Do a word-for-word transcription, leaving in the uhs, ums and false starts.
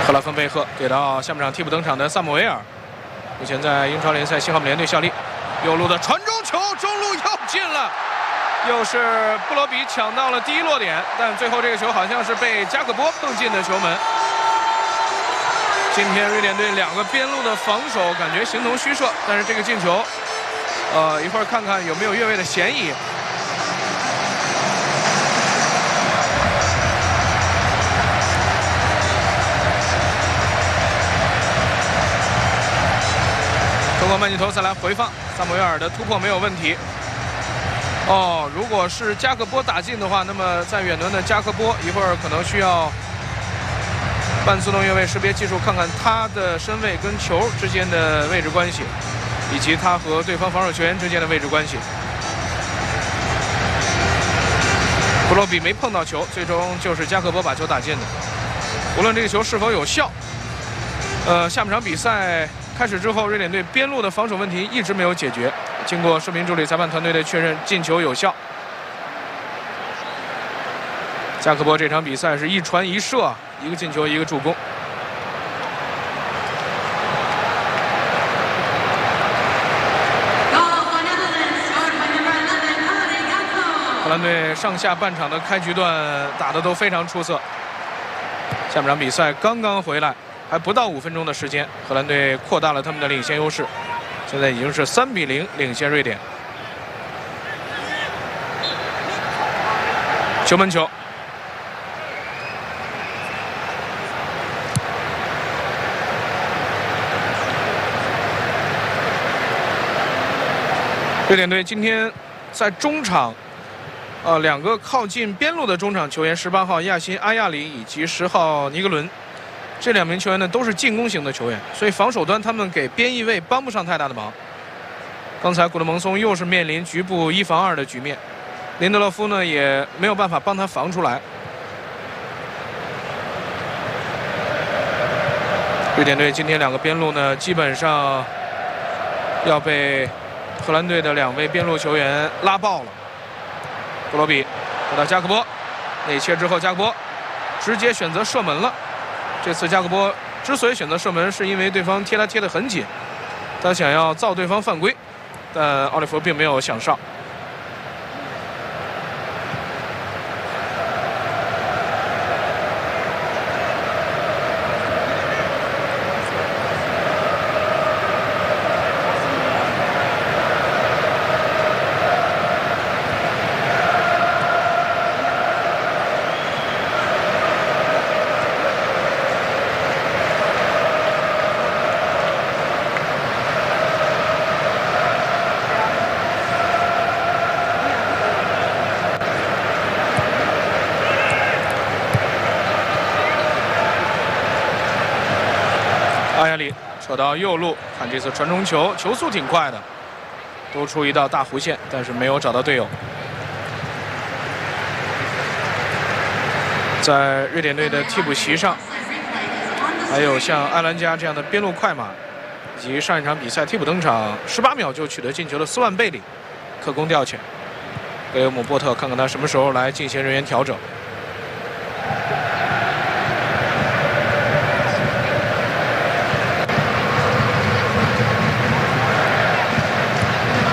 克拉芬贝赫给到下半场替补登场的萨姆维尔，目前在英超联赛西汉姆联队效力。右路的传中球，中路又进了，又是布罗比抢到了第一落点，但最后这个球好像是被加克波碰进的球门。今天瑞典队两个边路的防守感觉形同虚设，但是这个进球，呃，一会儿看看有没有越位的嫌疑。通过曼尼头再来回放，萨姆维尔的突破没有问题。哦，如果是加克波打进的话，那么在远端的加克波一会儿可能需要半自动越位识别技术看看他的身位跟球之间的位置关系，以及他和对方防守球员之间的位置关系。布洛比没碰到球，最终就是加克波把球打进的。无论这个球是否有效，呃，下半场比赛开始之后，瑞典队边路的防守问题一直没有解决。经过视频助理裁判团队的确认，进球有效。加克波这场比赛是一传一射，一个进球，一个助攻。荷兰队上下半场的开局段打得都非常出色。下半场比赛刚刚回来，还不到五分钟的时间，荷兰队扩大了他们的领先优势，现在已经是三比零领先瑞典。球门球。瑞典队今天在中场，呃，两个靠近边路的中场球员，十八号亚辛阿亚里以及十号尼格伦，这两名球员呢都是进攻型的球员，所以防守端他们给边翼位帮不上太大的忙。刚才古德蒙松又是面临局部一防二的局面，林德勒夫呢也没有办法帮他防出来。瑞典队今天两个边路呢，基本上要被荷兰队的两位边路球员拉爆了。布罗比回到加克波，内切之后加克波直接选择射门了。这次加克波之所以选择射门，是因为对方贴他贴得很紧，他想要造对方犯规，但奥利弗并没有想上。阿亚里扯到右路，看这次传中球，球速挺快的，多出一道大弧线，但是没有找到队友。在瑞典队的替补席上，还有像埃兰加这样的边路快马，以及上一场比赛替补登场十八秒就取得进球的斯万贝里，可供调遣。格雷厄姆波特看看他什么时候来进行人员调整。